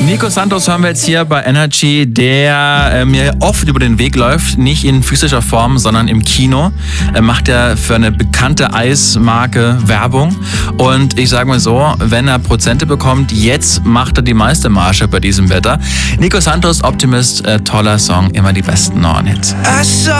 Nico Santos hören wir jetzt hier bei Energy, der mir oft über den Weg läuft, nicht in physischer Form, sondern im Kino. Er macht ja für eine bekannte Eismarke Werbung und ich sage mal so, wenn er Prozente bekommt, jetzt macht er die meiste Marge bei diesem Wetter. Nico Santos, Optimist, toller Song, immer die besten neuen Hits.